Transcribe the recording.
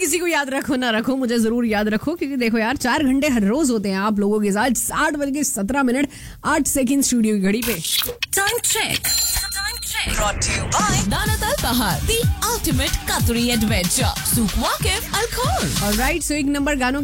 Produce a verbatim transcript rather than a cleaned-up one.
किसी को याद रखो ना रखो, मुझे जरूर याद रखो, क्योंकि देखो यार चार घंटे हर रोज होते हैं आप लोगों के साथ। आठ बज के सत्रह मिनट आठ सेकंड स्टूडियो की घड़ी पे। Time check brought to you by Danatal Bahar, the ultimate Qatari adventure. Souk Waqif Al Khor. Alright, सो एक नंबर गानों